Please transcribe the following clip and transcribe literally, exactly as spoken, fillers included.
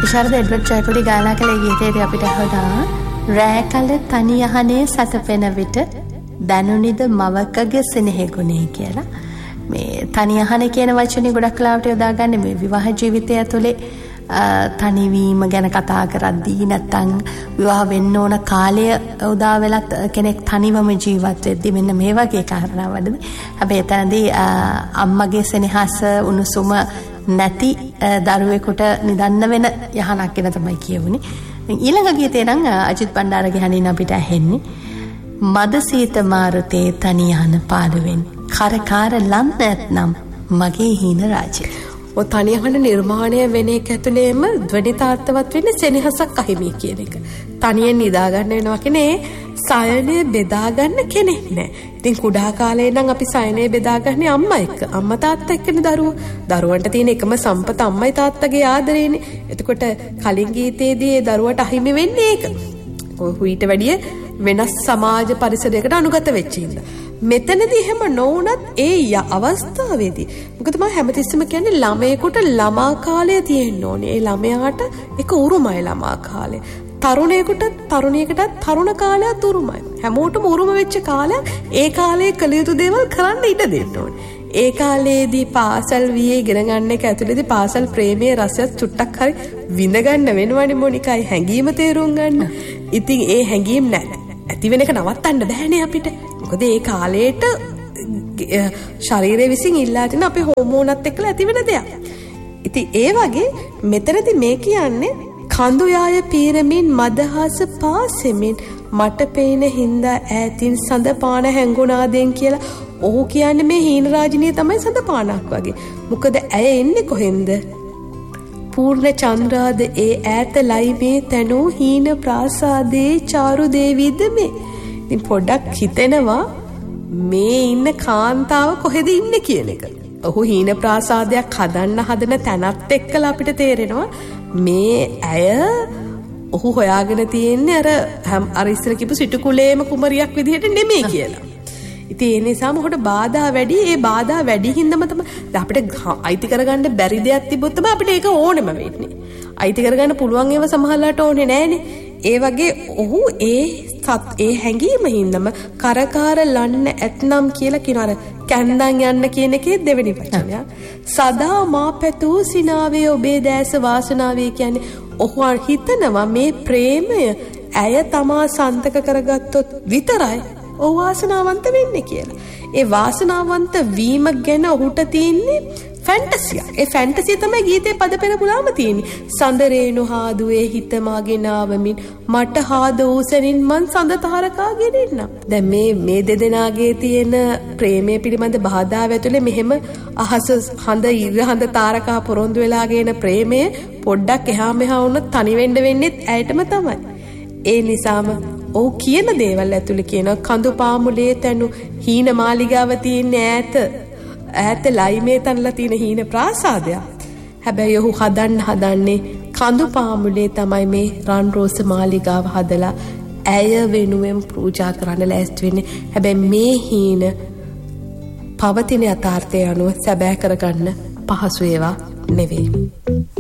විශාරද එඩ්වඩ් ජයකොඩි ගායනා කළ ගීතයේදී අපිට අහුණා රෑකල තනි යහනේ සතපෙන විට දැනුනිද මවකගේ සෙනෙහගුණේ කියලා. මේ තනි යහනේ කියන වචනේ ගොඩක් කලාවට යොදාගන්නේ මේ විවාහ ජීවිතය ඇතුලේ තනිවීම ගැන කතා කරද්දී නැත්නම් විවාහ වෙන්න ඕන කාලය උදා වෙලත් කෙනෙක් තනිවම ජීවත් වෙද්දී මෙන්න මේ වගේ කාරණාවලදී හැබැයි එතනදී අම්මගේ සෙනෙහස උණුසුම නැති දරුවෙකුට නිදන්න වෙන යහනක් ගැන තමයි කියවුනේ. ඊළඟ ගීතේ නම් අජිත් බණ්ඩාරගේ හඬින් අපිට ඇහෙන්නේ මද සීත මාරුතේ තනි යහන පාළුවෙන් කරකාර ලම් නැත්නම් මගේ හීන රාජේ. ඔය තනි යහන නිර්මාණය වෙන එක ඇතුළේම ධ්වනිතාර්ථවත් වෙන්නේ සෙනෙහසක් අහිමි කියන එක. තනියෙන් නිදා ගන්න වෙනවා කියන්නේ සයනය බෙදා ගන්න කෙනෙක් නෑ. ඉතින් කුඩා කාලේ නම් අපි සයනය බෙදාගන්නේ අම්මා එක්ක. අම්මා තාත්තා එක්කනේ දරුවෝ. දරුවන්ට තියෙන එකම සම්පත අම්මයි තාත්තගේ ආදරේනේ. එතකොට කලින් ගීතයේදී ඒ දරුවට අහිමි වෙන්නේ ඒක. ඊට වැඩිය වෙනස් සමාජ පරිසරයකට අනුගත වෙච්ච ඉඳලා. මෙතනදී එහෙම නොවුනත් ඒ අවස්ථාවේදී මොකද මම හැමතිස්සෙම කියන්නේ ළමයෙකුට ළමා කාලය තියෙන්න ඕනේ. ඒ ළමයාට එක උරුමයි ළමා කාලය. තරුණයෙකුට තරුණියකටත් තරුණ කාලයත් උරුමයි. හැමෝටම උරුම වෙච්ච කාලයක් ඒ කාලේ කළ යුතු දේවල් කරන්න ඉඩ දෙන්න ඕනේ. ඒ කාලේදී පාසල් වියේ ඉගෙන ගන්න එක ඇතුළේදී පාසල් ප්‍රේමයේ රසය චුට්ටක් හරි විඳ ගන්න වෙනවනේ මොනිකයි හැංගීම තේරුම් ගන්න. ඉතින් ඒ හැංගීම් නැහැ. ඇති වෙන එක නවත්තන්න බෑනේ අපිට. මොකද ඒ කාලේට ශරීරය විසින් ඉල්ලා තියෙන අපේ හෝමෝනත් එක්කලා ඇති වෙන දෙයක්. ඉතින් ඒ වගේ මෙතනදී මේ කියන්නේ කඳු යාය පීරමින් මදහස පාසෙමින් මට පේන හින්දා ඈතින් සඳ පාන හැංගුණාදෙන් කියලා. ඔහු කියන්නේ මේ හීන රාජිනිය තමයි සඳ පානක් වගේ. මොකද ඇය එන්නේ කොහෙන්ද? පූර්ණ චන්ද්‍රාද ඒ ඈත ලයිමේ තනෝ හීන ප්‍රාසාදේ චාරු දේවිද මේ. ඉතින් පොඩ්ඩක් හිතෙනවා මේ ඉන්න කාන්තාව කොහෙද ඉන්නේ කියන එක. ඔහු හීන ප්‍රාසාදයක් හදන්න හදන තැනත් එක්කලා අපිට තේරෙනවා මේ ඇය ඔහු හොයාගෙන තියෙන්නේ අර අර ඉස්සර කිව්ව සිටු කුලේම කුමරියක් විදිහට නෙමෙයි කියලා. ඉතින් ඒ නිසාම ඔහුට බාධා වැඩි. ඒ බාධා වැඩි හින්දාම තමයි අපිට අයිති කරගන්න බැරි දෙයක් තිබ්බොත් තමයි අපිට ඒක ඕනෙම වෙන්නේ. අයිති කරගන්න පුළුවන් ඒවා සමහරලාට ඕනේ නෑනේ. ඒ වගේ ඔහු ඒ සත් ඒ හැංගීම හින්දාම කරකාර ලන්න ඇතනම් කියලා කියන අර කැන්දන් යන්න කියන එකේ දෙවෙනි වචනය. සදා මා පැතූ සිනාවේ ඔබේ දැස වාසනාවේ කියන්නේ ඔහු හිතනවා මේ ප්‍රේමය ඇය තමා සන්තක කරගත්තොත් විතරයි ඔහු වාසනාවන්ත වෙන්නේ කියලා. ඒ වාසනාවන්ත වීම ගැන ඔහුට තියෙන්නේ ෆැන්ටසිය. ඒ ෆැන්ටසිය තමයි ගීතේ පද පෙර පුලාම තියෙන්නේ. සඳරේනු හාදුවේ හිත මාගෙන ආවමින් මට හාද ඌසනින් මං සඳ තාරකාගෙන ඉන්නම්. දැන් මේ මේ දෙදෙනාගේ තියෙන ප්‍රේමය පිළිබඳ බාධාව ඇතුලේ මෙහෙම අහස හඳ ඉර හඳ තාරකා පොරොන්දු වෙලාගෙන ප්‍රේමය පොඩ්ඩක් එහා මෙහා වුණොත් තනි වෙන්න වෙන්නේ ඇයටම තමයි. ඒ නිසාම ඔහු කියන දේවල් ඇතුලේ කියන කඳු පාමුලේ තනු හීන මාලිගාව තියෙන ඈත ඈත ලයිමේ තනලා තියෙන හීන ප්‍රාසාදයක්. හැබැයි ඔහු හදන්න හදන්නේ කඳු පාමුලේ තමයි මේ රන් රෝස මාලිගාව හදලා ඇය වෙනුවෙන් පූජා කරන්න ලෑස්ති වෙන්නේ. හැබැයි මේ හීන පවතින යථාර්ථය අනුව සැබෑ කරගන්න පහසු ඒවා නෙවෙයි.